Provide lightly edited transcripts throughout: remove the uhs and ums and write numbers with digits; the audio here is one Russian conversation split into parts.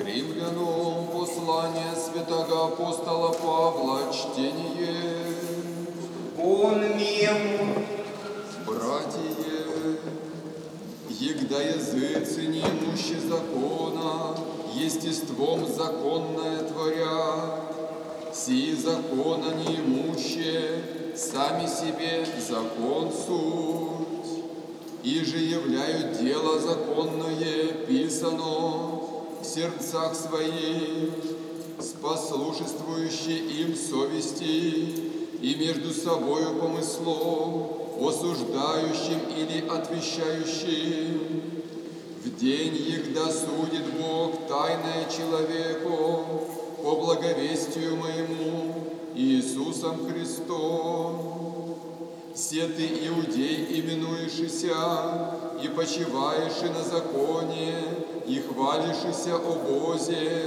Римлянам послание святого апостола Павла, чтение. Он мем. Братья, егда языцы неимущи закона, естеством законное творя, сии закона неимущие, сами себе закон суть, и же являют дело законное, писано в сердцах своих, спослушествующие им совести, и между собою помыслом, осуждающим или отвещающим. В день егда судит Бог тайное человеку по благовестию моему Иисусом Христом. Все ты, иудей, именуешься, и почиваешь на законе, и хвалишься о Бозе,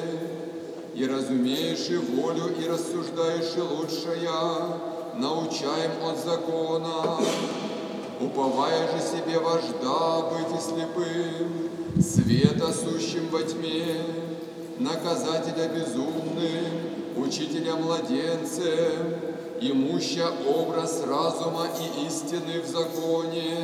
и разумеешь и волю, и рассуждаешь и лучшая, научаем от закона. Уповая же себе вожда быть и слепым, света сущим во тьме, наказателя безумным, учителя младенцем, имуща образ разума и истины в законе,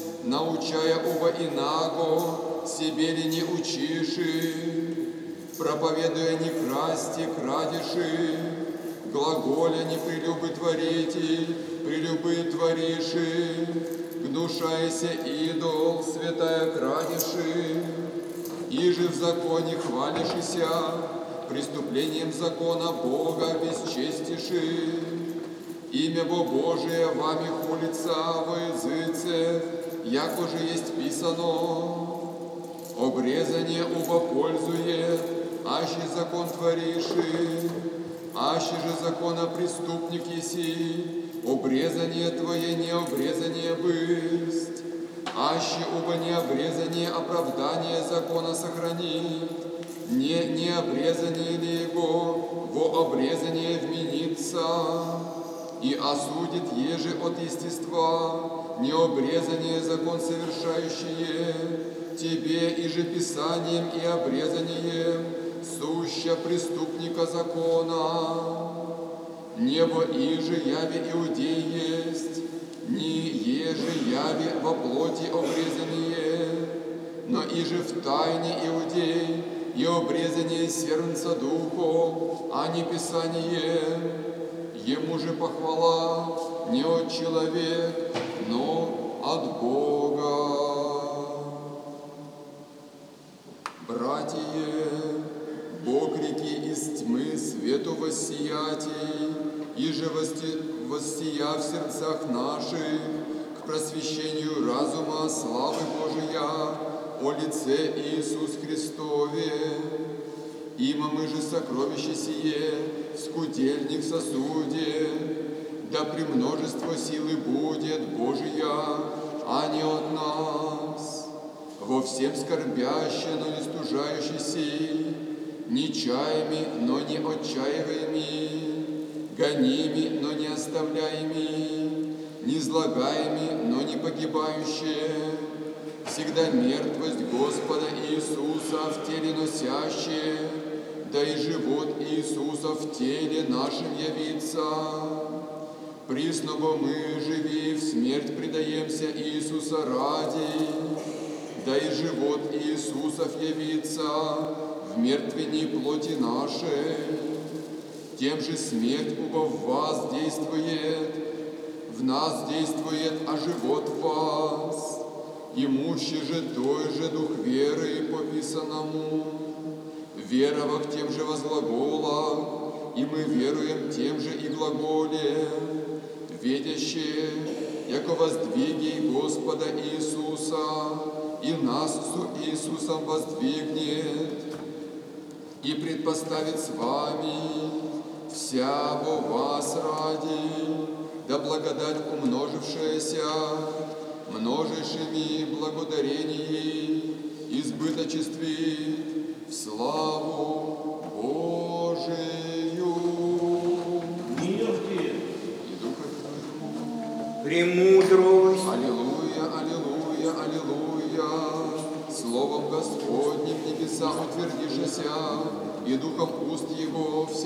научая оба инаго, себе ли не учиши, проповедуя не красти, крадеши, глаголя не прелюбы творите, прелюбы твориши, гнушайся идол, святая крадеши, иже в законе хвалишися, преступлением закона Бога бесчестиши. Имя Божие вами хулится во языце, яко же есть писано. Обрезание уба пользует, аще закон твориши, аще же закона преступник еси, обрезание твое не обрезание бысть, аще уба не обрезание оправдание закона сохранит, не обрезание ли его, во обрезание вменится, и осудит еже от естества, не обрезание закон совершающее, тебе и же писанием и обрезанием суща преступника закона. Небо иже яви иудей есть, не еже яви во плоти обрезание, но иже в тайне иудей, и обрезание сердца духом, а не писание. Ему же похвала не от человека, но от Бога. Братья, Бог реки из тьмы свету воссияти, и же воссия в сердцах наших к просвещению разума славы Божия о лице Иисус Христове. Има мы же сокровище сие, скудельник в сосуде, да премножество силы будет Божия, а не от нас. Во всем скорбяще, но не стужающийся, нечаями, но не отчаиваеми, гоними, но не оставляеми, низлагаеми, но не погибающие, всегда мертвость Господа Иисуса в теле носящие, да и живот Иисуса в теле нашем явится. Приснобо мы, живи, в смерть предаемся Иисуса ради, да и живот Иисусов явится в мертвении плоти нашей. Тем же смерть уба в вас действует, в нас действует, а живот в вас. Имущий же той же дух веры по писанному, веровав тем же возглаголах, и мы веруем тем же и глаголе, ведящие, яко воздвиги Господа Иисуса, и нас с Иисусом воздвигнет, и предпоставит с вами вся во вас ради, да благодать умножившаяся множейшими благодарениями избыточествит в славу Божию. Милости И Духа Твоего. премудрость, Аллилуйя, аллилуйя, аллилуйя. Словом Господним небеса утвердишься, и духом уст Его